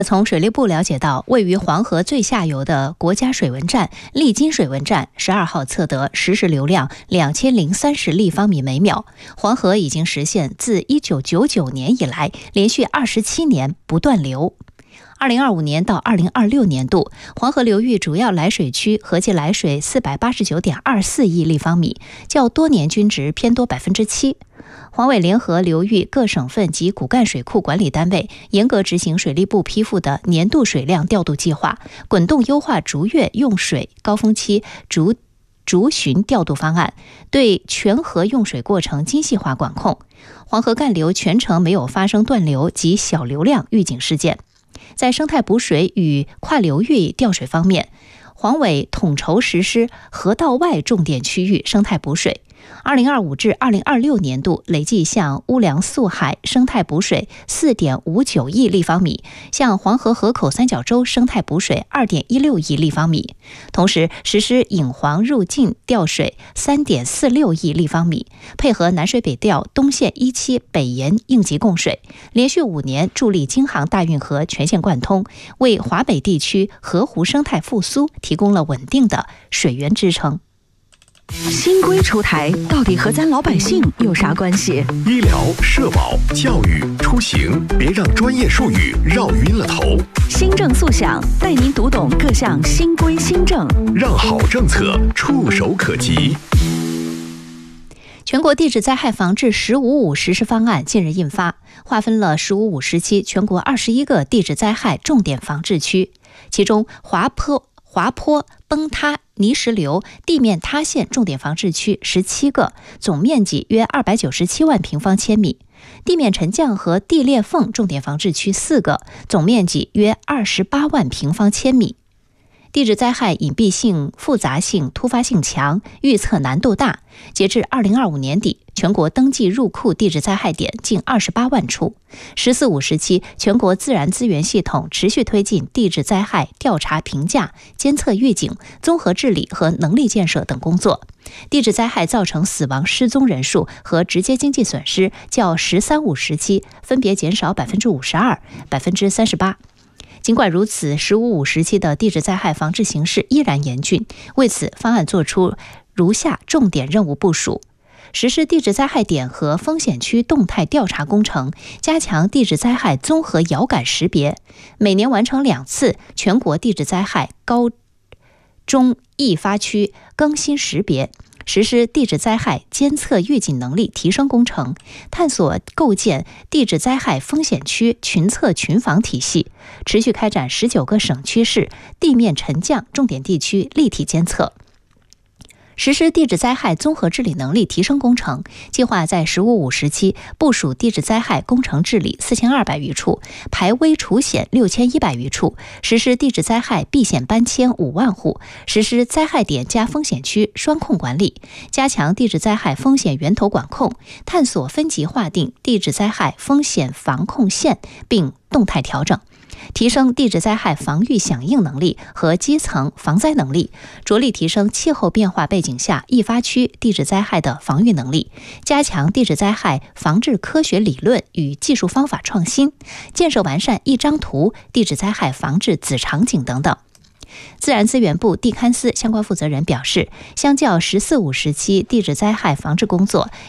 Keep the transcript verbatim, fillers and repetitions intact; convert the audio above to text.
从水利部了解到，位于黄河最下游的国家水文站利津水文站十二号测得实时流量两千零三十立方米每秒。黄河已经实现自一九九九年以来连续二十七年不断流。二零二五年到二零二六年度，黄河流域主要来水区合计来水四百八十九点二四亿立方米，较多年均值偏多百分之七。黄委联合流域各省份及骨干水库管理单位，严格执行水利部批复的年度水量调度计划，滚动优化逐月用水高峰期逐逐旬调度方案，对全河用水过程精细化管控。黄河干流全程没有发生断流及小流量预警事件。在生态补水与跨流域调水方面，黄委统筹实施河道外重点区域生态补水。二零二五至二零二六年度累计向乌梁素海生态补水 四点五九亿立方米，向黄河河口三角洲生态补水 二点一六亿立方米，同时实施引黄入泾调水 三点四六亿立方米，配合南水北调东线一期北延应急供水，连续五年助力京杭大运河全线贯通，为华北地区河湖生态复苏提供了稳定的水源支撑。 新规出台，到底和咱老百姓有啥关系？ 医疗、社保、教育、出行，别让专业术语绕晕了头。 新政速享，带您读懂各项新规新政， 让好政策触手可及。 全国地质灾害防治“十五五”实施方案近日印发，划分了“十五五”时期全国二十一个地质灾害重点防治区，其中滑坡、滑坡、崩塌、泥石流、地面塌陷重点防治区十七个，总面积约二百九十七万平方千米；地面沉降和地裂缝重点防治区四个，总面积约二十八万平方千米。地质灾害隐蔽性、复杂性、突发性强，预测难度大。截至二零二五年底，全国登记入库地质灾害点近二十八万处。十四五时期，全国自然资源系统持续推进地质灾害调查评价、监测预警、综合治理和能力建设等工作。地质灾害造成死亡失踪人数和直接经济损失较十三五时期分别减少百分之五十二、百分之三十八。尽管如此，十五五时期的地质灾害防治形势依然严峻，为此方案作出如下重点任务部署：实施地质灾害点和风险区动态调查工程，加强地质灾害综合遥感识别，每年完成两次全国地质灾害高中易发区更新识别，实施地质灾害监测预警能力提升工程，探索构建地质灾害风险区群测群防体系，持续开展十九个省区市地面沉降重点地区立体监测。实施地质灾害综合治理能力提升工程，计划在“十五五”时期部署地质灾害工程治理四千二百余处，排危除险六千一百余处，实施地质灾害避险搬迁五万户，实施灾害点加风险区双控管理，加强地质灾害风险源头管控，探索分级划定地质灾害风险防控线，并动态调整。提升地质灾害防御响应能力和基层防灾能力，着力提升气候变化背景下易发区地质灾害的防御能力，加强地质灾害防治科学理论与技术方法创新，建设完善一张图地质灾害防治子场景等等。自然资源部地勘司相关负责人表示，相较十四五时期地质灾害防治工作